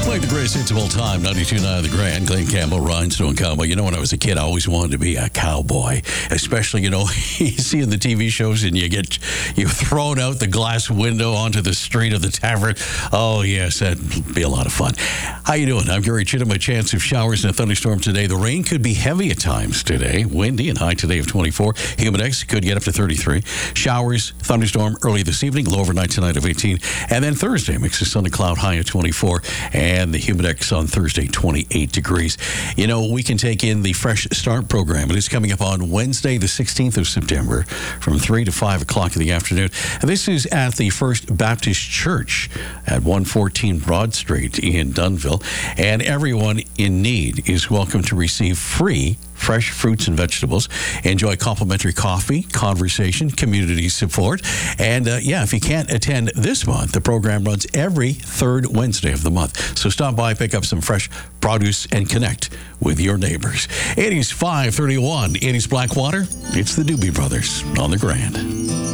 Playing the greatest hits of all time, 92.9 The Grand, Glenn Campbell, Rhinestone Cowboy. You know, when I was a kid, I always wanted to be a cowboy, especially, you see in the TV shows and you're thrown out the glass window onto the street of the tavern. Oh, yes, that'd be a lot of fun. How you doing? I'm Gary Chittum. A chance of showers and a thunderstorm today. The rain could be heavy at times today. Windy and high today of 24. Humidex could get up to 33. Showers, thunderstorm early this evening, low overnight tonight of 18. And then Thursday, mix of sun and cloud, high of 24. And the Humidex on Thursday, 28 degrees. You know, we can take in the Fresh Start program. It is coming up on Wednesday, the 16th of September, from 3 to 5 o'clock in the afternoon. And this is at the First Baptist Church at 114 Broad Street in Dunnville. And everyone in need is welcome to receive free fresh fruits and vegetables. Enjoy complimentary coffee, conversation, community support. And if you can't attend this month, the program runs every third Wednesday of the month. So stop by, pick up some fresh produce, and connect with your neighbors. It is 5:31. It is Blackwater. It's the Doobie Brothers on the Grand.